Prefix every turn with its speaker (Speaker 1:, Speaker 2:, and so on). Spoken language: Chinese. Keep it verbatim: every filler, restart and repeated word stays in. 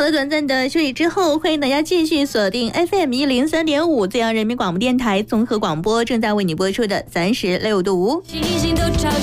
Speaker 1: 好了，短暂的休息之后，欢迎大家继续锁定 F M 一零三点五，浙江人民广播电台综合广播正在为你播出的三十六度。
Speaker 2: 星星都朝